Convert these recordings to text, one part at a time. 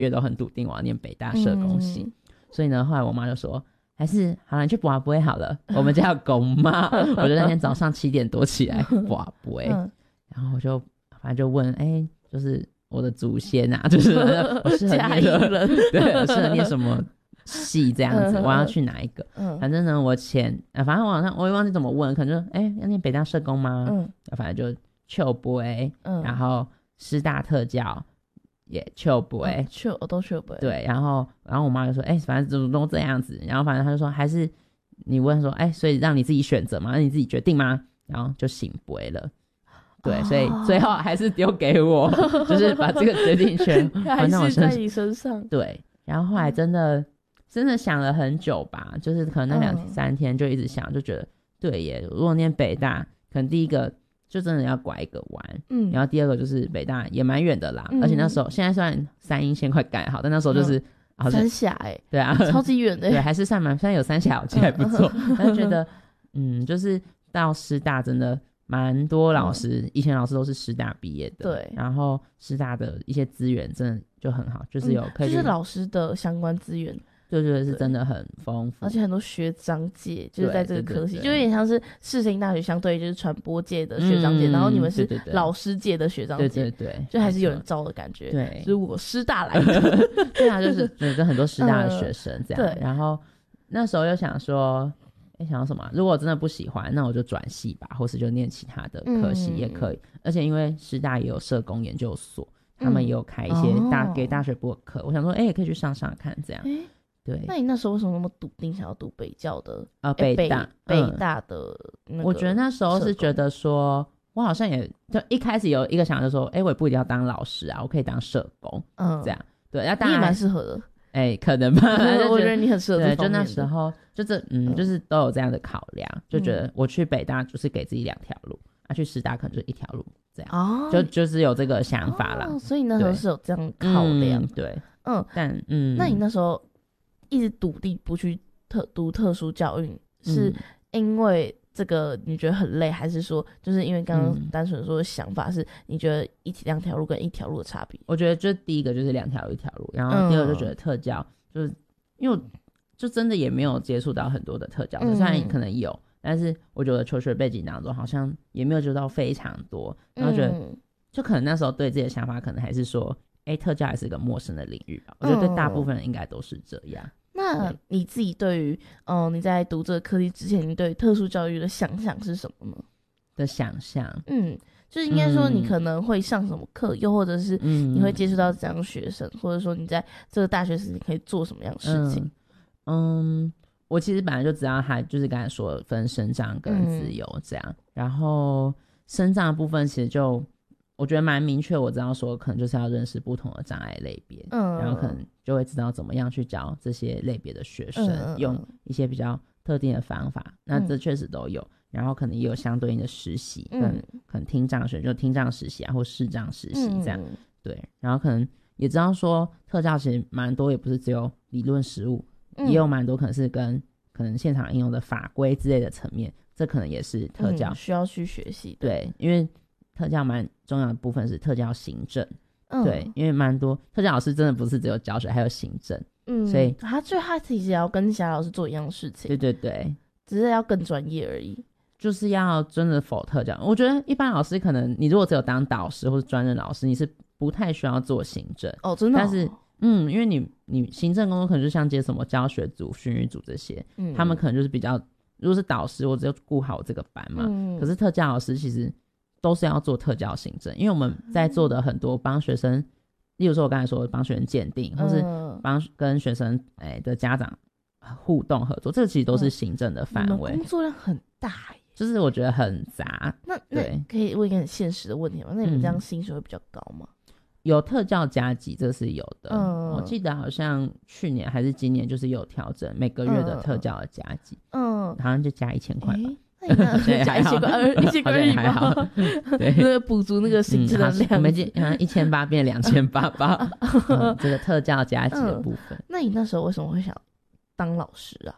月都很笃定我要念北大社工系，所以呢后来我妈就说还是好了，你去拔杯好了，我们家有公妈我就那天早上7点多起来拔杯，然后我就反正就问就是我的祖先啊，就是我适合念对，我适合念什么系这样子，我要去哪一个？反正呢，反正我也忘记怎么问，可能就要念北大社工吗？反正就秋杯，然后师大特教也秋杯， 都秋杯。 对，然后我妈就说，反正都这样子，然后反正她就说，还是你问说，所以让你自己选择吗？让你自己决定吗？然后就醒杯了。对，所以最后还是丢给我，就是把这个决定权还是在你身上。 对，然后后来真的想了很久吧，就是可能那2-3天就一直想，就觉得对耶，如果念北大，可能第一个就真的要拐一个弯，然后第二个就是北大也蛮远的啦，而且那时候现在算三鶯线快改好，但那时候就是三峡对啊， 超级远的， 对，还是算虽然有三峡，我觉得还不错，但是觉得就是到师大真的蛮多老师，以前老师都是师大毕业的，对，然后师大的一些资源真的就很好，就是有可以就是老师的相关资源， 对对，是真的很丰富， 而且很多学长姐就是在这个科系，就有点像是世新大学相对就是传播界的学长姐，然后你们是老师界的学长姐， 对对对， 就还是有人招的感觉， 对， 就是我师大来的， 对啊，就是有很多师大的学生这样，对，然后那时候又想说。想要什么？如果我真的不喜欢，那我就转系吧，或是就念其他的科系也可以。而且因为师大也有社工研究所，他们也有开一些给大学部的课，我想说，也可以去上上看这样。对。 那你那时候为什么那么笃定想要读北教的？ 北大的我觉得那时候是觉得说，我好像也就一开始有一个想就说，我也不一定要当老师啊，我可以当社工，这样。对，那当然你也蛮适合的。 可能吧， 我觉得你很适合这方面的。 对，就那时候就是都有这样的考量，就觉得我去北大就是给自己2条路，去师大可能就1条路这样，就是有这个想法啦。 所以那时候是有这样考量， 对， 但那你那时候一直笃定不去读特殊教育，是因为这个你觉得很累，还是说就是因为刚刚单纯说的想法是你觉得2条路跟1条路的差别？ 我觉得就第一个就是2条路1条路，然后第二个就觉得特教就是因为我就真的也没有接触到很多的特教，虽然可能有，但是我觉得求学背景当中好像也没有接触到非常多，然后觉得就可能那时候对自己的想法可能还是说特教还是一个陌生的领域吧，我觉得对大部分人应该都是这样。 那你自己对于你在读这个科技之前，你对特殊教育的想象是什么呢？ 的想象就是应该说你可能会上什么课，又或者是你会接触到怎样的学生，或者说你在这个大学时你可以做什么样的事情？ 我其实本来就知道他就是刚才说的分身障跟自由这样，然后身障的部分其实就我觉得蛮明确，我知道说可能就是要认识不同的障碍类别，然后可能就会知道怎么样去教这些类别的学生，用一些比较特定的方法，那这确实都有，然后可能也有相对应的实习，可能听障学就听障实习啊，或视障实习这样，对，然后可能也知道说特教其实蛮多，也不是只有理论实务，也有蛮多可能是跟可能现场应用的法规之类的层面，这可能也是特教需要去学习的， 对，因为特教蛮重要的部分是特教行政，对，因为蛮多特教老师真的不是只有教学，还有行政，所以他其实也要跟其他老师做一样的事情， 对对对， 只是要更专业而已， 就是要真的否特教。我觉得一般老师可能你如果只有当导师或是专任老师，你是不太需要做行政真的但是因为你行政工作可能就像接什么教学组、训育组这些，他们可能就是比较，如果是导师，我只有顾好这个班嘛，可是特教老师其实都是要做特教行政，因为我们在做的很多帮学生，例如说我刚才说帮学生鉴定，或是帮跟学生的家长互动合作，这个其实都是行政的范围， 工作量很大耶， 就是我觉得很杂。 那可以问一个很现实的问题吗？那你们这样薪水会比较高吗？ 有特教加级，这是有的。我记得好像去年还是今年就是有调整每个月的特教的加级，好像就加1000块吧。 加1000块，1000块还好，对，那个补足那个薪资的量， 我们1800变2800吧。这个特教加级的部分。 那你那时候为什么会想当老师啊？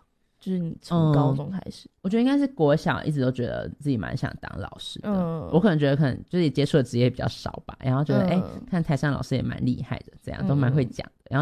就是你从高中开始？ 我觉得应该是国小一直都觉得自己蛮想当老师的。我可能觉得可能就是接触的职业比较少吧，然后觉得看台上老师也蛮厉害的，这样都蛮会讲的，然